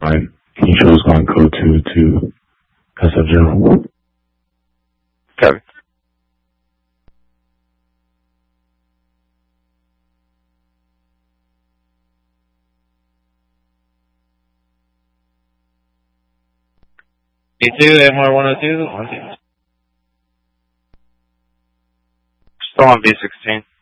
Right. He chose going code 2 to SF General. Copy. E2, MR 102, 1 2. Still on B16.